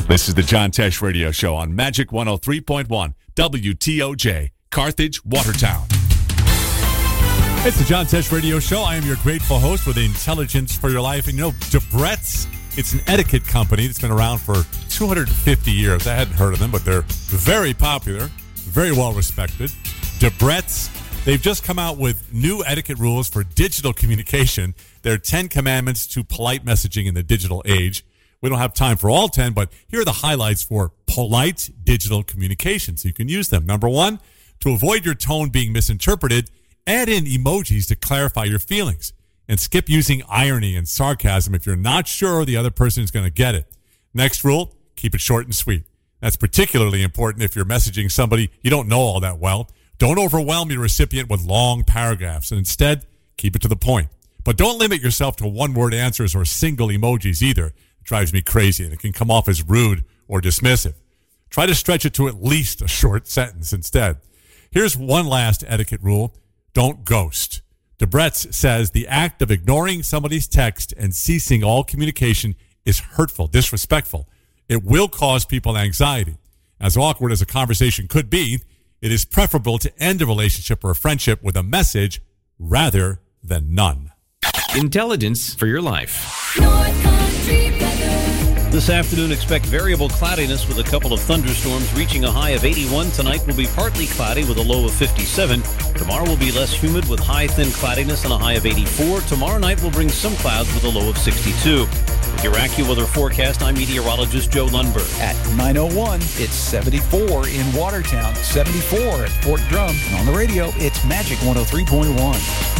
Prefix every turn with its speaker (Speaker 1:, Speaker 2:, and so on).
Speaker 1: This is the John Tesh Radio Show on Magic 103.1 WTOJ, Carthage, Watertown. It's the John Tesh Radio Show. I am your grateful host with Intelligence for Your Life. And you know, Debrett's, it's an etiquette company that's been around for 250 years. I hadn't heard of them, but they're very popular, very well respected. Debrett's, they've just come out with new etiquette rules for digital communication. They're 10 commandments to polite messaging in the digital age. We don't have time for all 10, but here are the highlights for polite digital communication, so you can use them. Number 1, to avoid your tone being misinterpreted, add in emojis to clarify your feelings, and skip using irony and sarcasm if you're not sure the other person is going to get it. Next rule, keep it short and sweet. That's particularly important if you're messaging somebody you don't know all that well. Don't overwhelm your recipient with long paragraphs, and instead, keep it to the point. But don't limit yourself to one-word answers or single emojis either. Drives me crazy, and it can come off as rude or dismissive. Try to stretch it to at least a short sentence instead. Here's one last etiquette rule. Don't ghost. Debrett's says the act of ignoring somebody's text and ceasing all communication is hurtful, disrespectful. It will cause people anxiety. As awkward as a conversation could be, it is preferable to end a relationship or a friendship with a message rather than none.
Speaker 2: Intelligence for your life.
Speaker 3: North Country weather.
Speaker 4: This afternoon, expect variable cloudiness with a couple of thunderstorms reaching a high of 81. Tonight will be partly cloudy with a low of 57. Tomorrow will be less humid with high thin cloudiness and a high of 84. Tomorrow night will bring some clouds with a low of 62. With your AccuWeather forecast, I'm meteorologist Joe Lundberg.
Speaker 5: At 9:01, it's 74 in Watertown, 74 at Fort Drum. And on the radio, it's Magic 103.1.